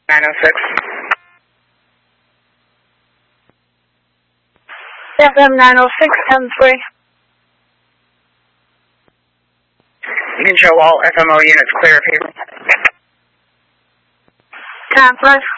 906. FM 906, 10-3. You can show all FMO units clear of here. 10-5.